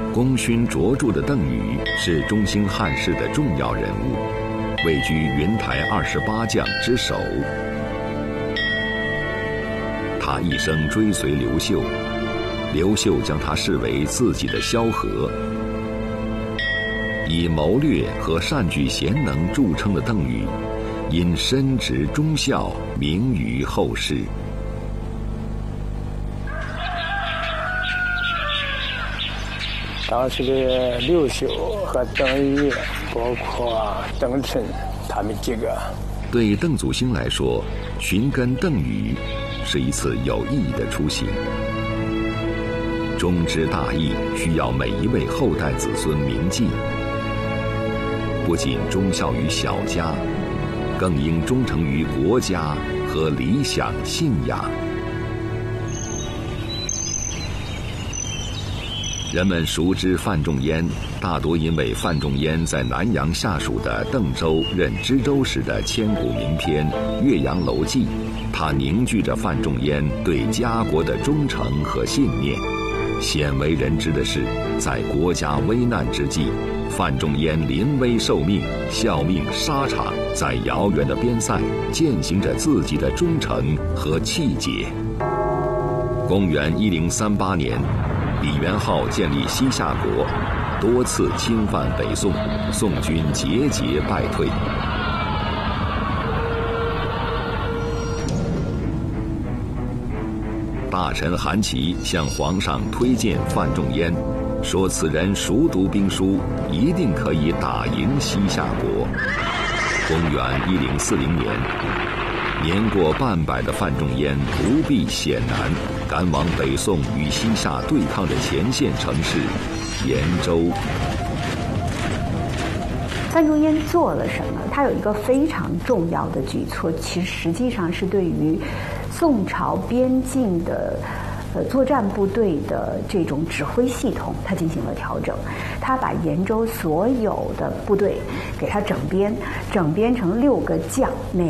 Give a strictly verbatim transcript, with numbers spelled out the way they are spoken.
功勋卓著的邓禹是中兴汉室的重要人物，位居云台二十八将之首。他一生追随刘秀，刘秀将他视为自己的萧何。以谋略和善举贤能著称的邓禹，因深植忠孝，名于后世。 当时的刘秀和邓禹，包括邓琛，他们几个， 对邓祖兴来说，寻根邓禹是一次有意义的出行。忠之大义需要每一位后代子孙铭记，不仅忠孝于小家，更应忠诚于国家和理想信仰。人们熟知范仲淹，大多因为范仲淹在南阳下属的邓州任知州时的千古名篇《岳阳楼记》，他凝聚着范仲淹对家国的忠诚和信念。鲜为人知的是，在国家危难之际，范仲淹临危受命，效命沙场，在遥远的边塞践行着自己的忠诚和气节。公元一零三八年，李元昊建立西夏国，多次侵犯北宋，宋军节节败退。大臣韩琦向皇上推荐范仲淹，说此人熟读兵书，一定可以打赢西夏国。公元一零四零年，年过半百的范仲淹不避险难，赶往北宋与西夏对抗的前线城市延州。 范仲淹做了什么？他有一个非常重要的举措，其实实际上是对于宋朝边境的呃作战部队的这种指挥系统，他进行了调整。他把延州所有的部队给他整编，整编成六个将，每